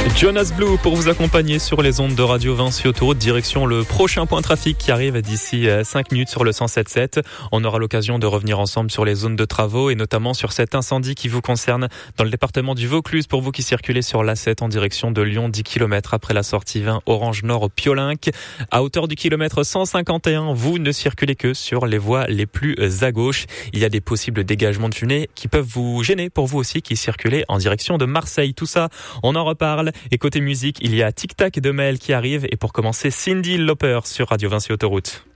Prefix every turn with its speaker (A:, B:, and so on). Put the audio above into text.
A: Jonas Blue pour vous accompagner sur les ondes de Radio Vinci Autoroute, direction le prochain point trafic qui arrive d'ici 5 minutes sur le 107.7. On aura l'occasion de revenir ensemble sur les zones de travaux et notamment sur cet incendie qui vous concerne dans le département du Vaucluse pour vous qui circulez sur l'A7 en direction de Lyon, 10 km après la sortie 20 Orange Nord au Piolinc. À hauteur du kilomètre 151, vous ne circulez que sur les voies les plus à gauche. Il y a des possibles dégagements de fumée qui peuvent vous gêner pour vous aussi qui circulez en direction de Marseille. Tout ça, on en reparle. Et côté musique, il y a Tic Tac de Mel qui arrive. Et pour commencer, Cyndi Lauper sur Radio Vinci Autoroute.